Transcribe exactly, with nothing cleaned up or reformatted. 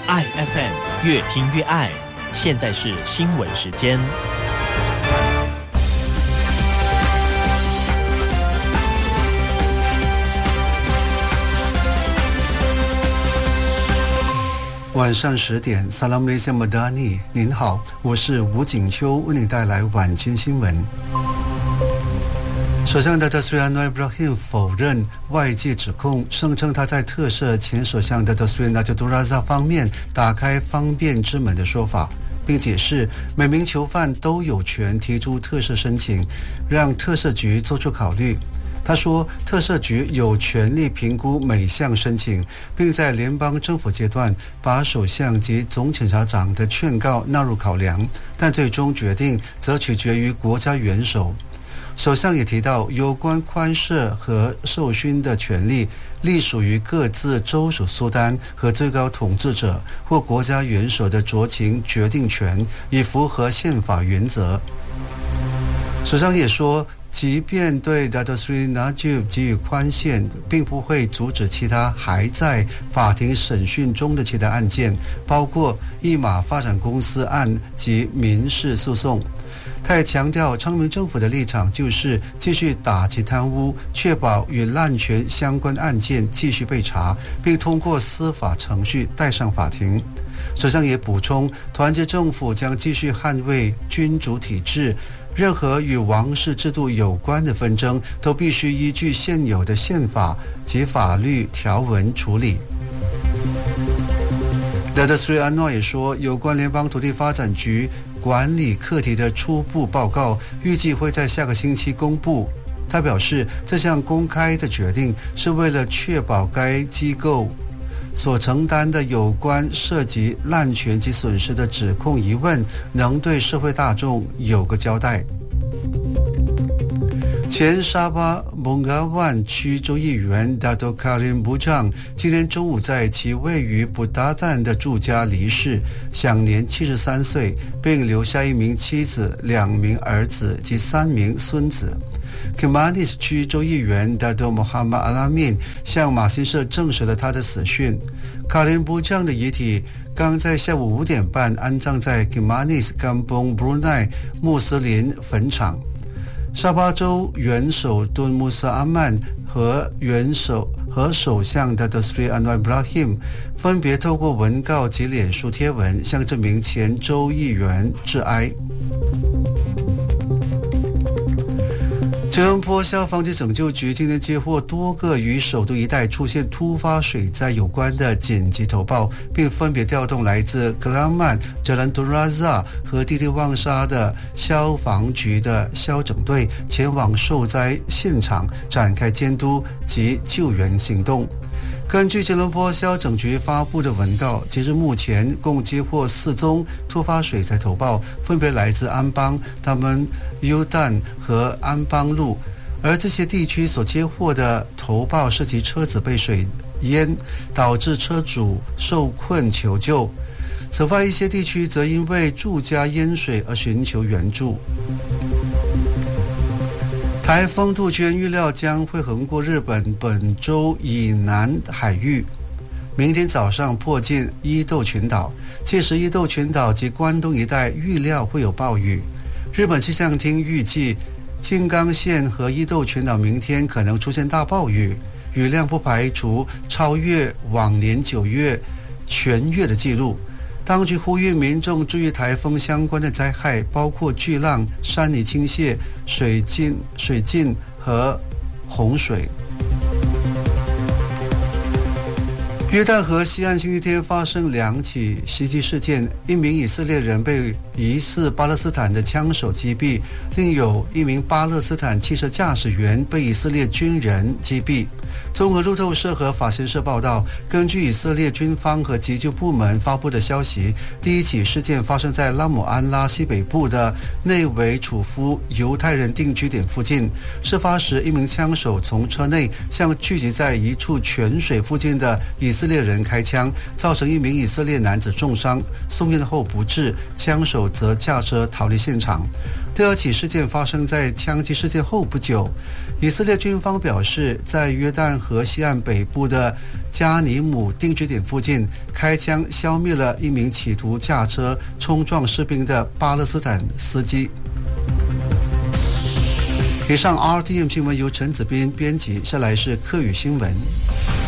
爱 F M 越听越爱。现在是新闻时间。 晚上十点 Salam Malaysia Madani， 您好，我是吴景秋，为您带来晚间新闻。首相 Datuk Seri Anwar Ibrahim 否认外界指控，声称他在特赦前首相 Datuk Seri Najib Tun Razak 方面打开方便之门的说法，并解释每名囚犯都有权提出特赦申请，让特赦局做出考虑。他说，特赦局有权利评估每项申请，并在联邦政府阶段把首相及总检察长的劝告纳入考量，但最终决定则取决于国家元首。首相也提到，有关宽赦和授勋的权利隶属于各自州属苏丹和最高统治者或国家元首的酌情决定权，以符合宪法原则。首相也说，即便对 Datuk Seri Najib 给予宽限，并不会阻止其他还在法庭审讯中的其他案件，包括一马发展公司案及民事诉讼。他也强调，昌明政府的立场就是继续打击贪污，确保与滥权相关案件继续被查，并通过司法程序带上法庭。首相也补充，团结政府将继续捍卫君主体制，任何与王室制度有关的纷争都必须依据现有的宪法及法律条文处理。Datuk Seri Anwar 也说，有关联邦土地发展局管理课题的初步报告预计会在下个星期公布。他表示，这项公开的决定是为了确保该机构所承担的有关涉及滥权及损失的指控疑问能对社会大众有个交代。前沙巴蒙嘎万区州议员 Datuk Karim Bujang 今天中午在其位于布达旦的住家离世，享年七十三岁，并留下一名妻子、两名儿子及三名孙子。Kimanis 区州议员 Datuk Muhammad Alamin 向马新社证实了他的死讯。Karim Bujang 的遗体刚在下午五点半安葬在 Kimanis Kampung Brunei 穆斯林坟场。沙巴州元首敦穆萨阿曼和元首和首相 Datuk Seri Anwar Ibrahim 分别透过文告及脸书贴文向这名前州议员致哀。吉隆坡消防及拯救局今天接获多个与首都一带出现突发水灾有关的紧急投报，并分别调动来自格拉曼、Jalan Tun Razak 和蒂蒂旺沙的消防局的消拯队前往受灾现场展开监督及救援行动。根据吉隆坡消整局发布的文告，截至目前共接获四宗突发水灾投报，分别来自安邦、他们 U 丹和安邦路，而这些地区所接获的投报涉及车子被水淹，导致车主受困求救。此外，一些地区则因为住家淹水而寻求援助。台风杜鹃预料将会横过日本本州以南海域，明天早上迫近伊豆群岛，届时伊豆群岛及关东一带预料会有暴雨。日本气象厅预计静冈县和伊豆群岛明天可能出现大暴雨，雨量不排除超越往年九月全月的记录。当局呼吁民众注意台风相关的灾害，包括巨浪、山泥倾泻、水浸、水浸和洪水。约旦河西岸星期天发生两起袭击事件，一名以色列人被疑似巴勒斯坦的枪手击毙，另有一名巴勒斯坦汽车驾驶员被以色列军人击毙。综合路透社和法新社报道，根据以色列军方和急救部门发布的消息，第一起事件发生在拉姆安拉西北部的内维楚夫犹太人定居点附近。事发时，一名枪手从车内向聚集在一处泉水附近的以色列人开枪，造成一名以色列男子重伤，送院后不治，枪手则驾车逃离现场。 第二起事件发生在枪击事件后不久，以色列军方表示，在约旦河西岸北部的加尼姆定居点附近开枪消灭了一名企图驾车冲撞士兵的巴勒斯坦司机。以上 R T M 新闻由陈子斌编辑，下来是客语新闻。